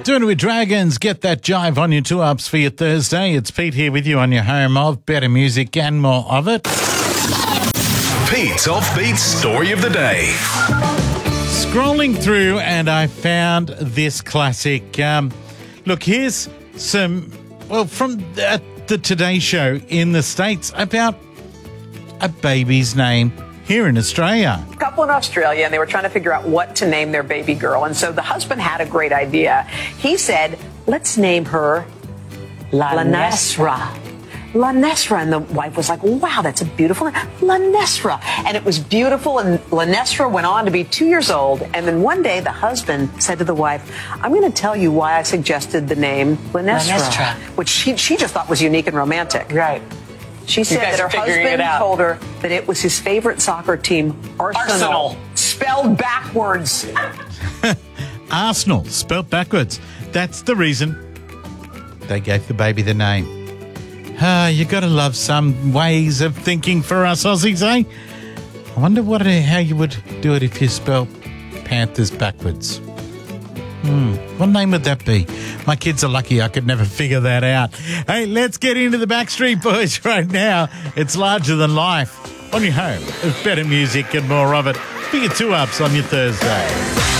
Doing it with Dragons. Get that jive on your 2-ups for your Thursday. It's Pete here with you on your home of better music and more of it. Pete's Offbeat Story of the Day. Scrolling through and I found this classic. Look, here's some, from the Today Show in the States about a baby's name here in Australia. A couple in Australia, and they were trying to figure out what to name their baby girl. And so the husband had a great idea. He said, let's name her Lanesra. Lanesra. And the wife was like, wow, that's a beautiful name. Lanesra. And it was beautiful. And Lanesra went on to be 2 years old. And then one day the husband said to the wife, I'm going to tell you why I suggested the name Lanesra. Which she just thought was unique and romantic. Right. She said that her husband told her that it was his favorite soccer team, Arsenal. Spelled backwards. Arsenal, spelled backwards. That's the reason they gave the baby the name. You got to love some ways of thinking for us Aussies, eh? I wonder how you would do it if you spelled Panthers backwards. What name would that be? My kids are lucky I could never figure that out. Hey, let's get into the Backstreet Boys right now. It's Larger Than Life on your home of better music and more of it for your 2-ups on your Thursday.